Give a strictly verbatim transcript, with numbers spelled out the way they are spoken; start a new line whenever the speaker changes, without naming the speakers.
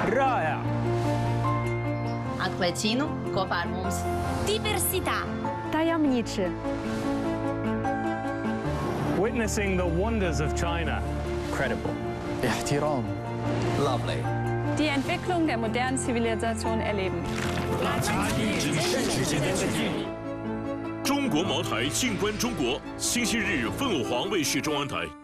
Rāja!
Atklācīnu kopā ar mums.
Diversitā.
Tajemniczy.
Witnessing the wonders of China.
Credible.
احترام.
Lovely.
Die Entwicklung der modernen Zivilisation erleben.
中国茅台静观中国，星期日凤凰卫视中央台。